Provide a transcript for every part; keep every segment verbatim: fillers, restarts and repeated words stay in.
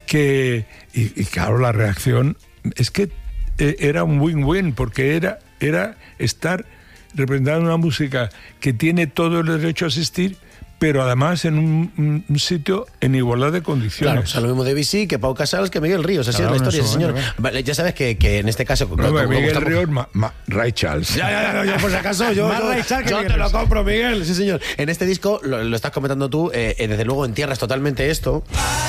que y, y claro, la reacción es que eh, era un win-win, porque era, era estar representando una música que tiene todo el derecho a asistir, pero además en un, un sitio en igualdad de condiciones. Claro, o sea, lo mismo Debussy que Pau Casals que Miguel Ríos, así claro, es la historia, sí, señor. Bueno. Vale, ya sabes que, que en este caso... No, como, como Miguel estamos... Ríos, ma, ma, Ray Charles. Ya, ya, ya, ya, por si acaso, yo, yo, yo te lo compro, Miguel. Sí, señor. En este disco, lo, lo estás comentando tú, eh, desde luego entierras totalmente esto.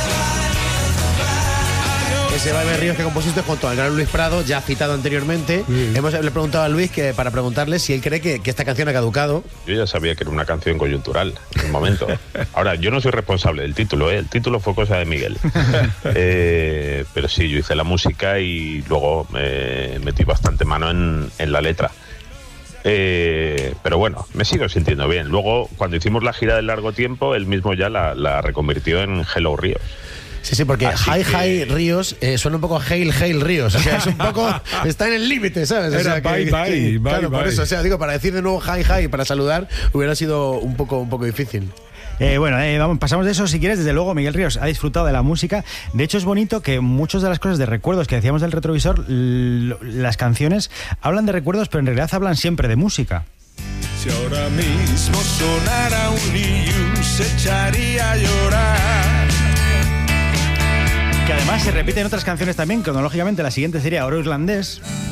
Ese Baile Ríos que compusiste junto al gran Luis Prado, ya citado anteriormente. Sí. Hemos le preguntado a Luis que para preguntarle si él cree que, que esta canción ha caducado. Yo ya sabía que era una canción coyuntural en el momento. Ahora, yo no soy responsable del título, ¿eh? El título fue cosa de Miguel. Eh, pero sí, yo hice la música y luego me metí bastante mano en, en la letra. Eh, pero bueno, me sigo sintiendo bien. Luego, cuando hicimos la gira del largo tiempo, él mismo ya la, la reconvirtió en Hello Ríos. Sí, sí, porque Así Hi que... Hi Ríos eh, suena un poco a Hail Hail Ríos. O sea, es un poco. Está en el límite, ¿sabes? O sea, Era bye, que, bye, que, bye, claro, bye. por eso. O sea, digo, para decir de nuevo Hi Hi, para saludar, hubiera sido un poco, un poco difícil. Eh, bueno, eh, vamos, pasamos de eso. Si quieres, desde luego, Miguel Ríos ha disfrutado de la música. De hecho, es bonito que muchas de las cosas de recuerdos que decíamos del retrovisor, l- las canciones hablan de recuerdos, pero en realidad hablan siempre de música. Si ahora mismo sonara un Liu, se echaría a llorar. Que además se repite en otras canciones también. Cronológicamente, la siguiente sería Oro Irlandés.